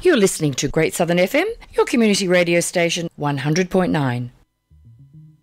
You're listening to Great Southern FM, your community radio station 100.9.